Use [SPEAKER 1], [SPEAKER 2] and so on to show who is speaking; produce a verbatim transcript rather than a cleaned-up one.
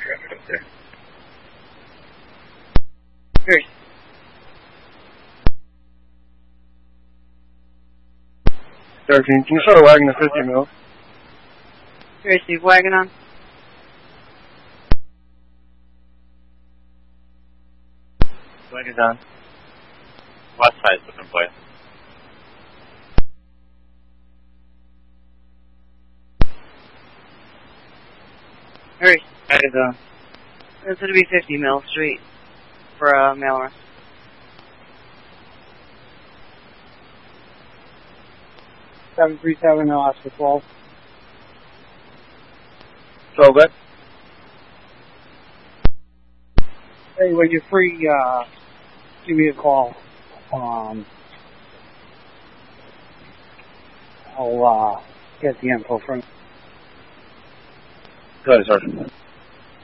[SPEAKER 1] traffic up there.
[SPEAKER 2] Great.
[SPEAKER 3] thirteen, can you start a wagon to fifty mil?
[SPEAKER 2] Here, Steve, wagon on.
[SPEAKER 1] Wagon's on. West side's looking for you.
[SPEAKER 2] Hurry.
[SPEAKER 1] Wagon's on.
[SPEAKER 2] It's going to be fifty mil straight for a uh, mail arrest.
[SPEAKER 4] seven three seven, I'll ask for twelve.
[SPEAKER 3] So good.
[SPEAKER 4] Hey, when you're free, uh, give me a call. Um, I'll, uh, get the info from you.
[SPEAKER 3] Go ahead, Sergeant.